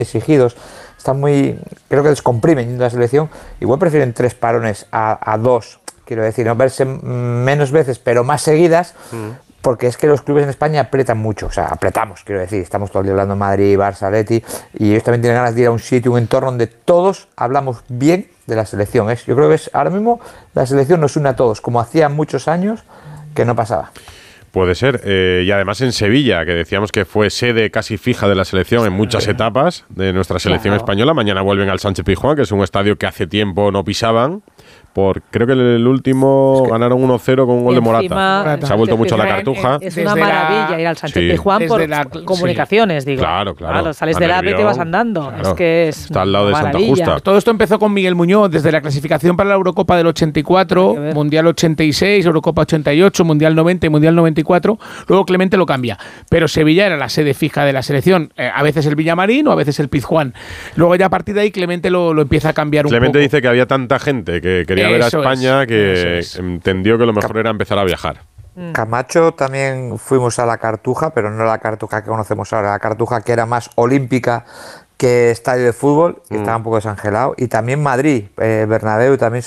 exigidos, creo que descomprimen la selección. Igual prefieren 3 parones a 2, quiero decir, no verse menos veces, pero más seguidas, porque es que los clubes en España apretan mucho, o sea, apretamos, quiero decir, estamos todo el día hablando de Madrid, Barça, Atleti, y ellos también tienen ganas de ir a un sitio, un entorno donde todos hablamos bien de la selección. Yo creo que ahora mismo la selección nos une a todos, como hacía muchos años que no pasaba. Puede ser, y además en Sevilla, que decíamos que fue sede casi fija de la selección en muchas etapas de nuestra selección española. Mañana vuelven al Sánchez-Pizjuán, que es un estadio que hace tiempo no pisaban. Creo que el último ganaron 1-0 con un gol de Morata. Se ha vuelto mucho a la Cartuja. Es una maravilla ir al Sánchez-Pizjuán por comunicaciones, digo. Claro. Sales del AVE y te vas andando. Claro. Es que está al lado de Santa Justa. Todo esto empezó con Miguel Muñoz, desde la clasificación para la Eurocopa del 84, Mundial 86, Eurocopa 88, Mundial 90 y Mundial 94. Luego Clemente lo cambia. Pero Sevilla era la sede fija de la selección. A veces el Villamarín o a veces el Pizjuán. Luego ya a partir de ahí Clemente lo empieza a cambiar un poco. Clemente dice que había tanta gente que quería ver a España que entendió que lo mejor era empezar a viajar. Camacho también fuimos a la Cartuja, pero no la Cartuja que conocemos ahora, la Cartuja que era más olímpica que estadio de fútbol, que estaba un poco desangelado, y también Madrid, Bernabéu también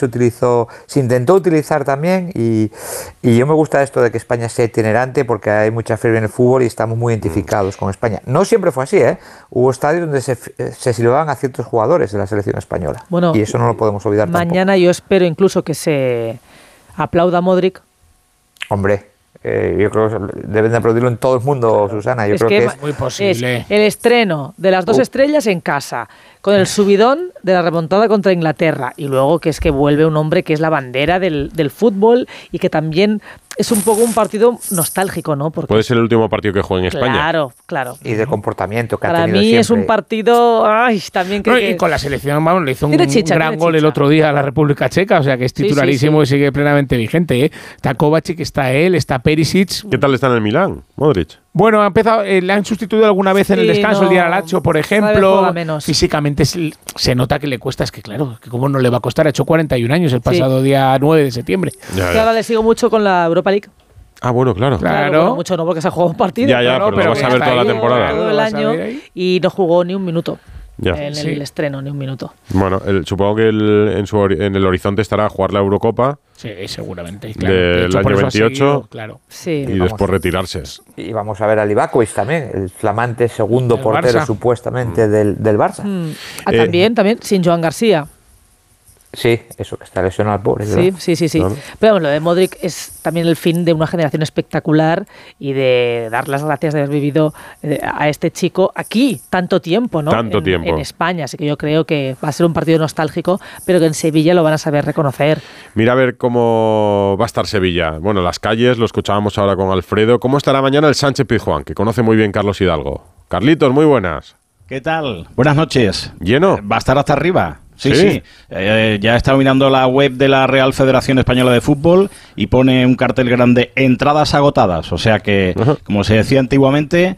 se intentó utilizar también, y yo me gusta esto de que España sea itinerante porque hay mucha fiebre en el fútbol y estamos muy identificados con España. No siempre fue así, hubo estadios donde se silbaban a ciertos jugadores de la selección española, y eso no lo podemos olvidar mañana tampoco. Yo espero incluso que se aplauda a Modric. Hombre, yo creo que deben de aplaudirlo en todo el mundo, Susana. Yo creo que es muy posible. Es el estreno de las 2 estrellas en casa, con el subidón de la remontada contra Inglaterra, y luego que vuelve un hombre que es la bandera del fútbol y que también es un poco un partido nostálgico, ¿no? Porque puede ser el último partido que juegue en España. Claro. Y de comportamiento que para ha tenido mí siempre. Es un partido también y con la selección, le hizo un gran gol el otro día a la República Checa, o sea que es titularísimo y sigue plenamente vigente. Está Kovacic, está él, está Perisic. ¿Qué tal está en el Milán, Modric? Bueno, ha empezado, le han sustituido alguna vez en el descanso, el día al Lacho, por ejemplo. Físicamente se nota que le cuesta, es que claro, que cómo no le va a costar. Ha hecho 41 años el pasado día 9 de septiembre. Que ahora le sigo mucho con la Europa League. Ah, bueno, claro. Bueno, mucho no, porque se ha jugado un partido. Pero lo vas a ver toda la temporada. Todo el año, y no jugó ni un minuto. Ya. En el estreno, ni un minuto. Bueno, supongo que en el horizonte estará jugar la Eurocopa. Sí, seguramente. Claro. Del año 28. Claro. Sí. Y después retirarse. Y vamos a ver a Livakovic también, el flamante segundo portero Barça. Supuestamente del Barça. También, sin Joan García. Sí, eso, que está lesionado al pobre. Sí. Claro. Pero bueno, lo de Modric es también el fin de una generación espectacular y de dar las gracias de haber vivido a este chico aquí tanto tiempo, ¿no? En España. Así que yo creo que va a ser un partido nostálgico, pero que en Sevilla lo van a saber reconocer. Mira a ver cómo va a estar Sevilla. Bueno, las calles, lo escuchábamos ahora con Alfredo. ¿Cómo estará mañana el Sánchez-Pizjuán, que conoce muy bien Carlos Hidalgo? Carlitos, muy buenas. ¿Qué tal? Buenas noches. ¿Lleno? Va a estar hasta arriba. Sí. Ya he estado mirando la web de la Real Federación Española de Fútbol y pone un cartel grande: entradas agotadas. O sea que, como se decía antiguamente,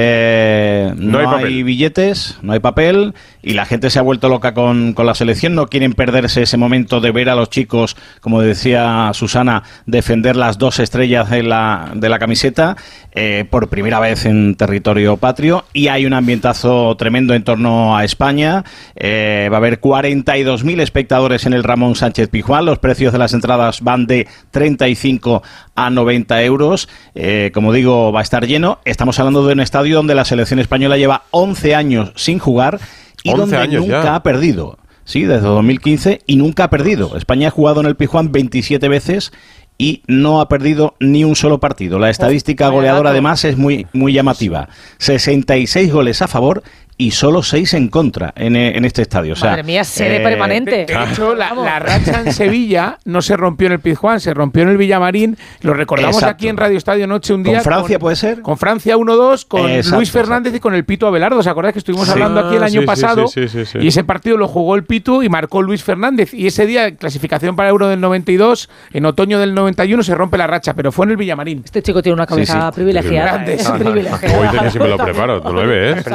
no hay billetes, no hay papel, y la gente se ha vuelto loca con la selección. No quieren perderse ese momento de ver a los chicos, como decía Susana, defender las 2 estrellas de la camiseta por primera vez en territorio patrio, y hay un ambientazo tremendo en torno a España. Va a haber 42.000 espectadores en el Ramón Sánchez Pizjuán. Los precios de las entradas van de 35 a 90 euros. Como digo, va a estar lleno. Estamos hablando de un estadio donde la selección española lleva 11 años sin jugar y donde nunca ha perdido. Sí, desde 2015, y nunca ha perdido. España ha jugado en el Pizjuán 27 veces y no ha perdido ni un solo partido. La estadística goleadora además es muy llamativa. 66 goles a favor y solo 6 en contra en este estadio. O sea, madre mía, sede permanente. De hecho, la racha en Sevilla no se rompió en el Pizjuán, se rompió en el Villamarín. Lo recordamos aquí en Radio Estadio Noche un día. ¿Con Francia puede ser? Con Francia 1-2, con Luis Fernández y con el Pito Abelardo. ¿Os acordáis que estuvimos hablando aquí el año pasado? Sí. Y ese partido lo jugó el Pito y marcó Luis Fernández. Y ese día, clasificación para Euro del 92, en otoño del 91 se rompe la racha, pero fue en el Villamarín. Este chico tiene una cabeza privilegiada. Hoy que si me lo preparo, tú lo ves.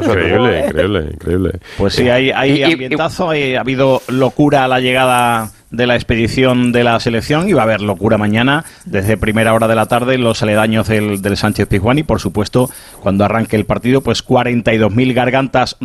Increíble. Pues sí, hay ambientazo, ha habido locura a la llegada de la expedición de la selección y va a haber locura mañana desde primera hora de la tarde en los aledaños del Sánchez Pizjuán y por supuesto cuando arranque el partido pues 42.000 gargantas